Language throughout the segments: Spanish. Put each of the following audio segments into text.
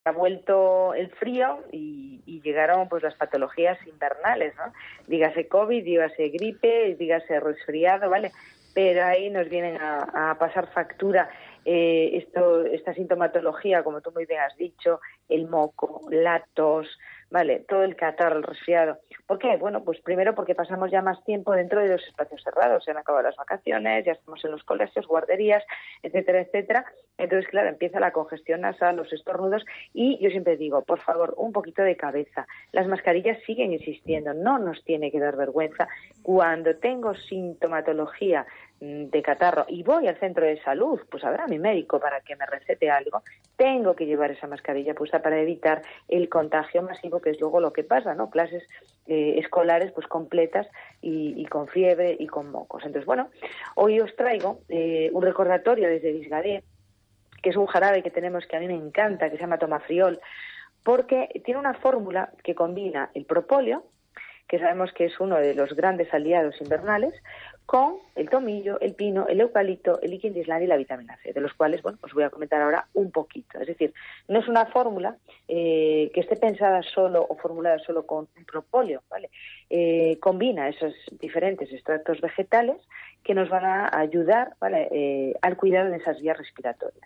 ha vuelto el frío y llegaron pues las patologías invernales, ¿no? Dígase COVID, dígase gripe, dígase resfriado, ¿vale? Pero ahí nos vienen a pasar factura esta sintomatología, como tú muy bien has dicho, el moco, la tos, ¿vale? Todo el catarro, el resfriado. ¿Por qué? Bueno, pues primero porque pasamos ya más tiempo dentro de los espacios cerrados. Se han acabado las vacaciones, ya estamos en los colegios, guarderías, etcétera, etcétera. Entonces, claro, empieza la congestión nasal, los estornudos y yo siempre digo, por favor, un poquito de cabeza. Las mascarillas siguen existiendo, no nos tiene que dar vergüenza. Cuando tengo sintomatología de catarro y voy al centro de salud, pues habrá mi médico para que me recete algo, tengo que llevar esa mascarilla puesta para evitar el contagio masivo, que es luego lo que pasa, ¿no? Clases escolares pues completas y con fiebre y con mocos. Entonces, bueno, hoy os traigo un recordatorio desde Disgadet, que es un jarabe que tenemos que a mí me encanta, que se llama Tomafriol, porque tiene una fórmula que combina el propóleo, que sabemos que es uno de los grandes aliados invernales, con el tomillo, el pino, el eucalipto, el liquidislan y la vitamina C, de los cuales, bueno, os voy a comentar ahora un poquito. Es decir, no es una fórmula que esté pensada solo o formulada solo con un propóleo, ¿vale? Combina esos diferentes extractos vegetales que nos van a ayudar, ¿vale? Al cuidado de esas vías respiratorias.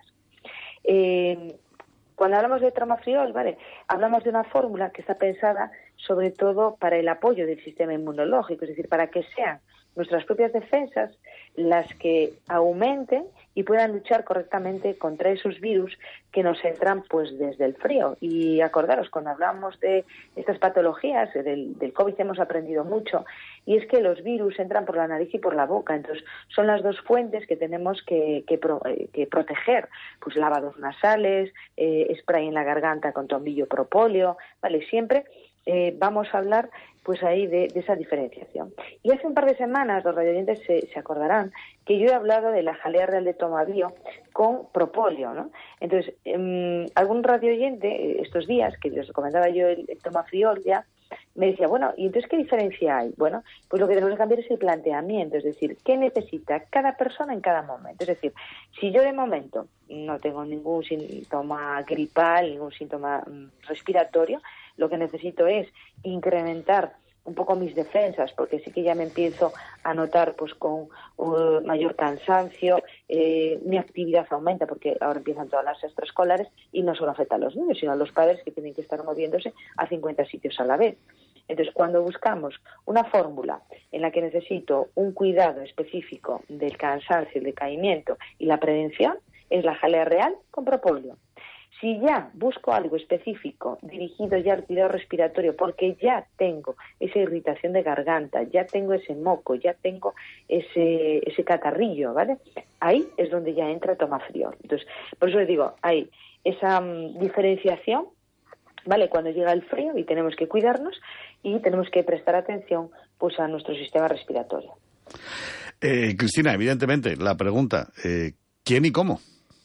Cuando hablamos de Tomafriol, ¿vale? Hablamos de una fórmula que está pensada sobre todo para el apoyo del sistema inmunológico, es decir, para que sean nuestras propias defensas las que aumenten y puedan luchar correctamente contra esos virus que nos entran pues desde el frío. Y acordaros, cuando hablamos de estas patologías, del COVID hemos aprendido mucho, y es que los virus entran por la nariz y por la boca. Entonces, son las dos fuentes que tenemos que proteger. Pues lavados nasales, spray en la garganta con tomillo propóleo, ¿vale? Siempre vamos a hablar pues ahí de esa diferenciación. Y hace un par de semanas los radioyentes se acordarán que yo he hablado de la jalea real de Tomabio con propóleo, ¿no? Entonces, algún radioyente estos días, que les recomendaba yo el Tomafriol ya, me decía, bueno, ¿y entonces qué diferencia hay? Bueno, pues lo que tenemos que cambiar es el planteamiento, es decir, ¿qué necesita cada persona en cada momento? Es decir, si yo de momento no tengo ningún síntoma gripal, ningún síntoma respiratorio, lo que necesito es incrementar un poco mis defensas, porque sí que ya me empiezo a notar pues con mayor cansancio, mi actividad aumenta, porque ahora empiezan todas las extraescolares y no solo afecta a los niños, sino a los padres que tienen que estar moviéndose a 50 sitios a la vez. Entonces, cuando buscamos una fórmula en la que necesito un cuidado específico del cansancio, el decaimiento y la prevención, es la jalea real con propóleo. Si ya busco algo específico dirigido ya al cuidado respiratorio, porque ya tengo esa irritación de garganta, ya tengo ese moco, ya tengo ese catarrillo, ¿vale? Ahí es donde ya entra Tomafriol. Entonces, por eso les digo, hay esa diferenciación, ¿vale? Cuando llega el frío y tenemos que cuidarnos y tenemos que prestar atención pues a nuestro sistema respiratorio. Cristina, evidentemente, la pregunta, ¿quién y cómo?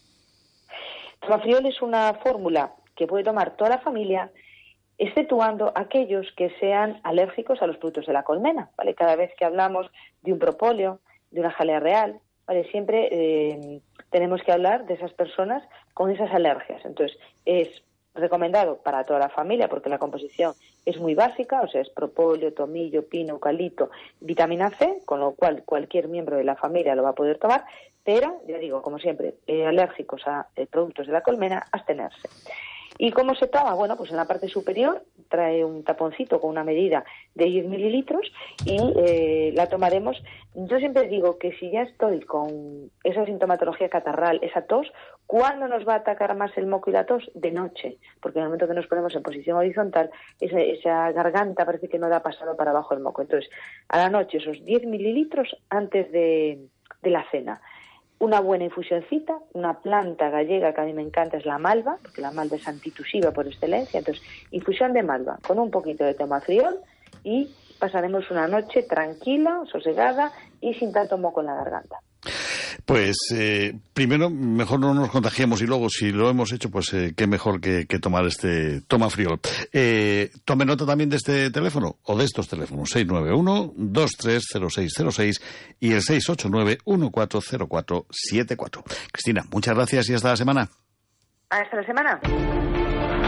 Tomafriol es una fórmula que puede tomar toda la familia, exceptuando aquellos que sean alérgicos a los productos de la colmena, ¿vale? Cada vez que hablamos de un propóleo, de una jalea real, ¿vale? Siempre tenemos que hablar de esas personas con esas alergias. Entonces, es recomendado para toda la familia porque la composición es muy básica, o sea, es propóleo, tomillo, pino, eucalipto, vitamina C, con lo cual cualquier miembro de la familia lo va a poder tomar, pero, ya digo, como siempre, alérgicos a productos de la colmena, abstenerse. ¿Y cómo se toma? Bueno, pues en la parte superior trae un taponcito con una medida de 10 mililitros y la tomaremos. Yo siempre digo que si ya estoy con esa sintomatología catarral, esa tos, ¿cuándo nos va a atacar más el moco y la tos? De noche, porque en el momento que nos ponemos en posición horizontal, esa garganta parece que no da pasado para abajo el moco. Entonces, a la noche esos 10 mililitros antes de la cena. Una buena infusioncita, una planta gallega que a mí me encanta es la malva, porque la malva es antitusiva por excelencia, entonces infusión de malva con un poquito de Tomafriol y pasaremos una noche tranquila, sosegada y sin tanto moco en la garganta. Pues primero, mejor no nos contagiemos y luego, si lo hemos hecho, pues qué mejor que tomar este Tomafriol. Tome nota también de este teléfono, o de estos teléfonos, 691-230606 y el 689-140474. Cristina, muchas gracias y hasta la semana. Hasta la semana.